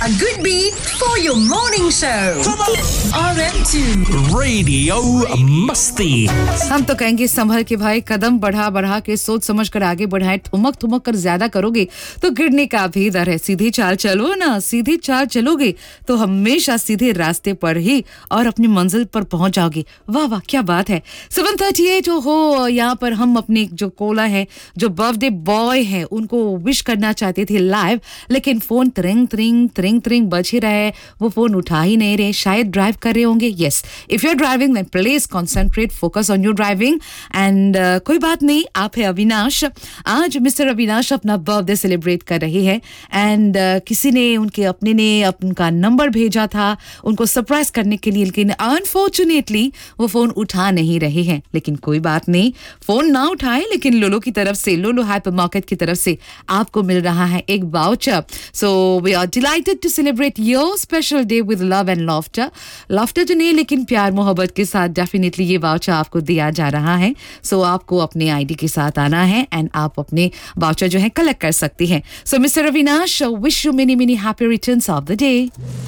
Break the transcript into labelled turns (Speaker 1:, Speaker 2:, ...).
Speaker 1: A good beat for your morning show. RM2
Speaker 2: Radio Musty.
Speaker 3: हम तो कहेंगे संभल के भाई, कदम बढ़ा बढ़ा के सोच समझ कर आगे बढ़ाए। ठुमक ठुमक कर ज्यादा करोगे तो गिरने का भी डर है। सीधी चाल चलो ना, सीधी चाल चलोगे तो हमेशा सीधे रास्ते पर ही और अपनी मंजिल पर पहुंच जाओगे। वाह वाह, क्या बात है। 7:38 हो, यहाँ पर हम अपने जो कोला है, जो बर्थडे बॉय है, उनको विश करना चाहते थे लाइव, लेकिन फोन त्रिंग त्रिंग त्रिंग त्रिंग बज ही रहा है। वो फोन उठा ही नहीं रहे, शायद ड्राइव कर रहे होंगे। Yes, if you are driving then please concentrate, focus on your driving. And कोई बात नहीं, आप है अविनाश। आज मिस्टर अविनाश अपना बर्थडे सेलिब्रेट कर रहे हैं एंड किसी ने, उनके अपने ने उनका नंबर भेजा था उनको सरप्राइज करने के लिए, लेकिन अनफॉर्चुनेटली वो फोन उठा नहीं रहे हैं। लेकिन कोई बात नहीं, फोन ना उठाए, लेकिन लोलो की तरफ से, लोलो हाइपर मार्केट की तरफ से आपको मिल रहा है एक voucher. So we are delighted to celebrate your special day with love and laughter. Laughter तो नहीं, लेकिन प्यार मोहब्बत के साथ डेफिनेटली ये वाउचर आपको दिया जा रहा है। सो आपको अपने आईडी के साथ आना है एंड आप अपने वाउचर जो है कलेक्ट कर सकती हैं। सो mister Avinash, wish you many many happy returns of the day.